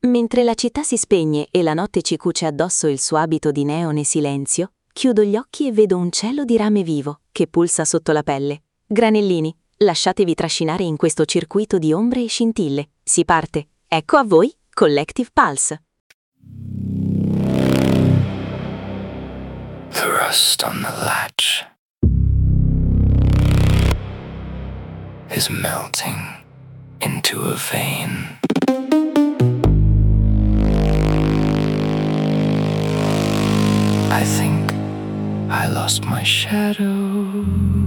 Mentre la città si spegne e la notte ci cuce addosso il suo abito di neon e silenzio, chiudo gli occhi e vedo un cielo di rame vivo che pulsa sotto la pelle. Granellini, lasciatevi trascinare in questo circuito di ombre e scintille. Si parte. Ecco a voi Collective Pulse. The rust on the latch is melting into a vein. I think I lost my shadow.